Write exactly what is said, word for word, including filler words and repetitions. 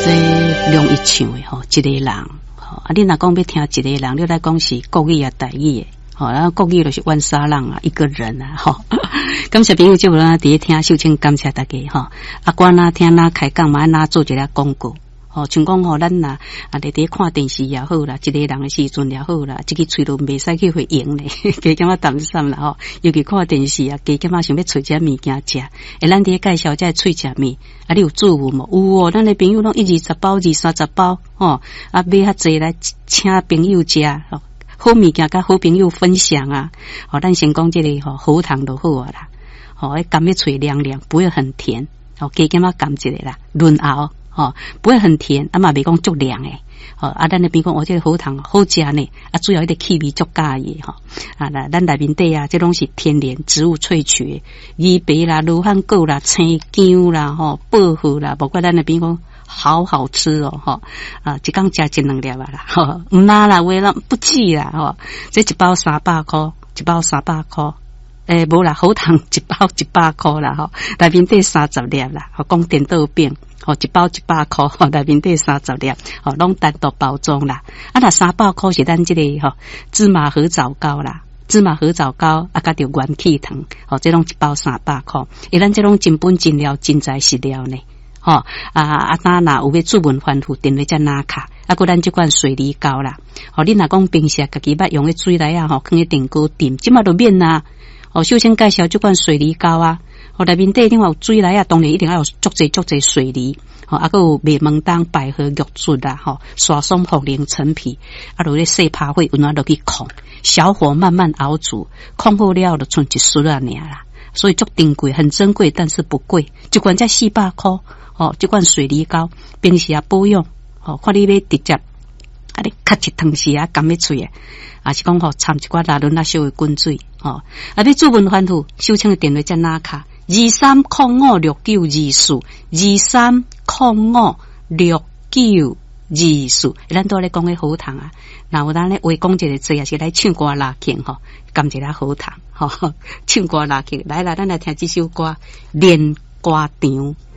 这容易唱的吼，一个人吼，啊，你若讲要听一个人，你来讲是国语啊、台语的，吼，然后国语就是万沙人啊，一个人啊，吼。感谢朋友就无啦，伫听秀清，感谢大家吼。啊，我若听哪开讲嘛，哪做一个广告。吼，像讲吼，咱呐啊，伫伫看电视也好啦，一个人的时阵也好啦，即个喙都袂使去会用咧，加减啊担心啦吼。尤其看电视啊，加减啊想要找只物件食，诶，咱伫介绍只喙食物，啊，你有做有无？有哦，咱的朋友拢一二十包、二三十包，吼，啊，买较济来请朋友食，吼，好物件甲好朋友分享啊，吼，咱先讲即个吼，喉糖就好啊啦，吼，诶，甘要喙凉凉，不会很甜，吼，加减啊甘一个啦，润喉。哦，不会很甜，啊嘛袂讲足凉诶。哦，啊，咱那边讲，我这个喉糖好食呢，啊，主要一个气味足佳的哈。啊，那咱内面底啊，这拢是天然植物萃取，鱼白啦、罗汉果啦、青姜啦、吼薄荷啦，包括咱那边讲好好吃哦，哈啊，一缸加一两粒啊啦，哈，唔拿啦，为了不济啦，哈，这一包三百块，一包三百块。诶，无啦，喉糖一包一百块啦，吼，内面底三十粒啦，吼，讲电豆饼，吼，一包一百块，吼，内面底三十粒，吼，拢单独包装啦。啊，那三百块是咱这个吼芝麻合枣糕啦，芝麻合枣糕啊，加着元气糖，吼，这拢一包三百块，诶，咱这拢真本真料真材实料呢，吼，啊啊，那若有要做文欢富，电话才拿卡。啊，个咱即款水梨膏啦，吼，你若讲平时家己捌用的水来啊，吼，放喺电锅炖，即马就免啦。哦，首先介绍这款水梨膏啊，哦，内面底另外有水来啊，当然一定要有足济足济水梨，哦，啊，个有麦门冬、百合、玉竹啦，吼，刷松、茯苓、陈皮，啊，落咧细拍火，用啊落去控，小火慢慢熬煮，控好了就剩一丝啊尔啦，所以足珍贵，很珍贵，但是不贵，一罐才四百块，哦，这款水梨膏平时啊保养，哦，看你要直接，啊，你咔一汤时啊，甘要喙啊。啊是讲吼，掺一寡拉伦啊烧的滚水，吼，啊要做文欢富，收请的电话才拿卡，二三空五六九二四，二三空五六九二四，咱都咧讲个好糖啊，那有咱咧话讲一个字，也是来唱歌拉琴吼，甘一个好糖，吼，唱歌拉琴，来啦，咱来听这首歌《练歌场》。